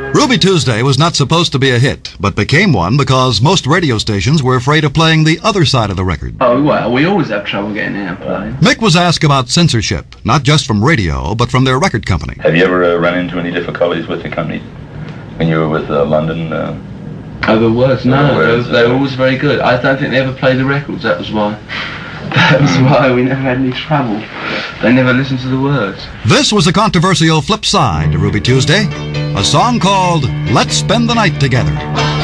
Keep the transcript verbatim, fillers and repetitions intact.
Ruby Tuesday was not supposed to be a hit, but became one because most radio stations were afraid of playing the other side of the record. Oh, well, we always have trouble getting airplane. Mick was asked about censorship, not just from radio, but from their record company. Have you ever uh, run into any difficulties with the company when you were with uh, London? Uh, Over words? No, Over words, they, were, they were always very good. I don't think they ever played the records, that was why. That was why we never had any trouble. They never listened to the words. This was a controversial flip side to Ruby Tuesday, a song called Let's Spend the Night Together.